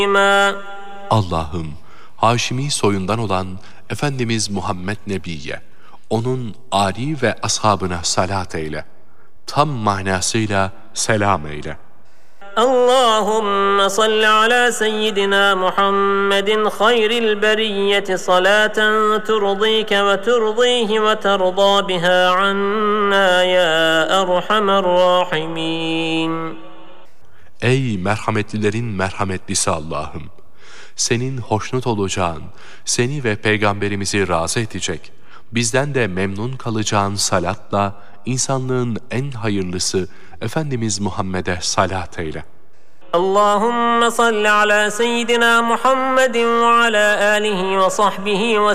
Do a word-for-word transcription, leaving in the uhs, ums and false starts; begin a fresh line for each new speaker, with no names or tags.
Allah'ım, Haşimi soyundan olan Efendimiz Muhammed Nebi'ye, onun âli ve ashabına salat eyle. Tam manasıyla selam eyle.
Allahümme salli ala seyyidina Muhammedin hayril beriyyeti salaten turdike ve turdihi ve terda biha anna ya erhamer rahimin.
Ey merhametlilerin merhametlisi Allah'ım! Senin hoşnut olacağın, seni ve peygamberimizi razı edecek, bizden de memnun kalacağın salatla insanlığın en hayırlısı Efendimiz Muhammed'e salat eyle.
Allahümme salli ala seyyidina Muhammedin ve ala alihi ve sahbihi ve